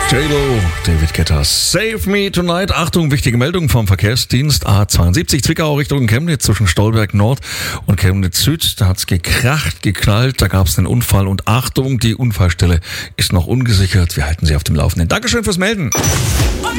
J-Lo, David Guetta, Save Me Tonight. Achtung, wichtige Meldung vom Verkehrsdienst A72 Zwickau Richtung Chemnitz zwischen Stolberg Nord und Chemnitz Süd. Da hat's gekracht, geknallt, da gab's einen Unfall und Achtung, die Unfallstelle ist noch ungesichert. Wir halten Sie auf dem Laufenden. Dankeschön fürs Melden.